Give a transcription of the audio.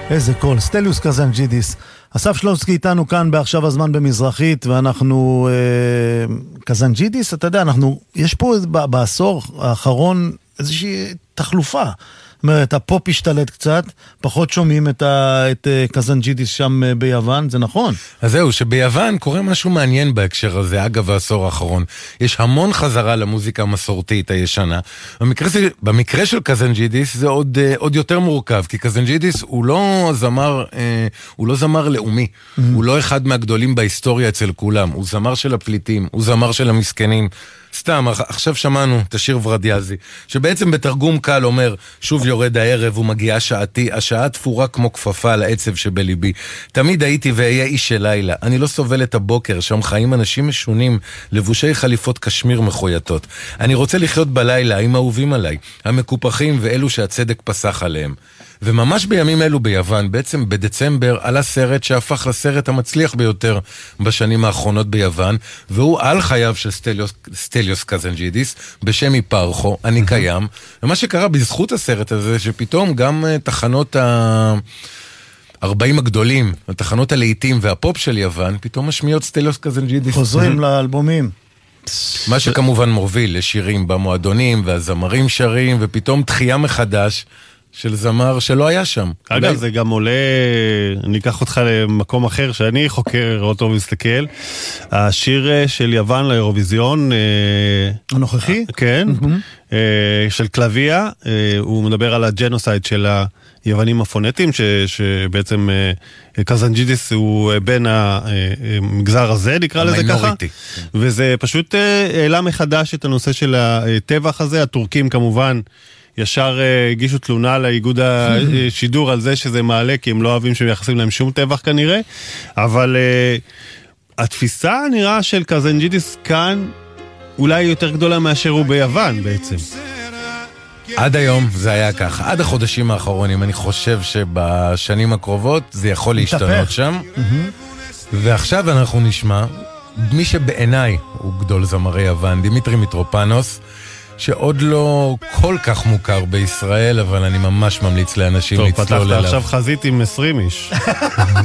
איזה קול, סטליוס קזנג'ידיס. אסף שלונסקי איתנו כאן בעכשיו הזמן במזרחית, ואנחנו, קזנג'ידיס, אתה יודע, יש פה בעשור האחרון איזושהי תחלופה. זאת אומרת, הפופ השתלט קצת, פחות שומעים את קזנג'ידיס שם ביוון, זה נכון? אז זהו, שביוון קורה משהו מעניין בהקשר הזה, אגב העשור האחרון. יש המון חזרה למוזיקה המסורתית הישנה. במקרה של קזנג'ידיס זה עוד יותר מורכב, כי קזנג'ידיס הוא לא זמר לאומי, הוא לא אחד מהגדולים בהיסטוריה אצל כולם, הוא זמר של הפליטים, הוא זמר של המסכנים. סתם, עכשיו שמענו את השיר ורדיאזי, שבעצם בתרגום קל אומר, שוב יורד הערב ומגיעה שעתי, השעה תפורה כמו כפפה על העצב שבליבי. תמיד הייתי ואהיה איש של לילה. אני לא סובל את הבוקר, שם חיים אנשים משונים, לבושי חליפות קשמיר מחויטות. אני רוצה לחיות בלילה עם האהובים עליי, המקופחים ואלו שהצדק פסח עליהם. וממש בימים אלו ביוון, בעצם בדצמבר, עלה סרט שהפך לסרט המצליח ביותר בשנים האחרונות ביוון, והוא על חייו של סטליוס קזנג'ידיס, בשם היפרכו, אני קיים. ומה שקרה בזכות הסרט הזה, שפתאום גם תחנות 40 הגדולים, התחנות הלעיתים והפופ של יוון, פתאום משמיעות סטליוס קזנג'ידיס. חוזרים לאלבומים. מה שכמובן מוביל לשירים במועדונים, והזמרים שרים, ופתאום תחייה מחדש, של זמר שלא היה שם. אגב, זה גם עולה, אני אקח אותך למקום אחר, שאני חוקר אותו ומסתכל, השיר של יוון לאירוויזיון, הנוכחי? כן, של קלביה, הוא מדבר על הג'נוסייד של היוונים הפונטיים, שבעצם קזנג'ידיס הוא בין המגזר הזה, נקרא לזה ככה, וזה פשוט העלה מחדש את הנושא של הטבח הזה, הטורקים כמובן, ישר הגישו תלונה לאיגוד השידור על זה שזה מעלה, כי הם לא אוהבים שמייחסים להם שום טבח כנראה, אבל התפיסה נראה של קזנג'ידיס כאן אולי יותר גדולה מאשר הוא ביוון בעצם. עד היום זה היה ככה, עד החודשים האחרונים, אני חושב שבשנים הקרובות זה יכול להשתנות שם, ועכשיו אנחנו נשמע מי שבעיניי הוא גדול זמרי יוון, דימיטרי מיטרופנוס, שעוד לא כל כך מוכר בישראל, אבל אני ממש ממליץ לאנשים לצלול אליו. טוב, פתחת עכשיו חזית עם 20 איש.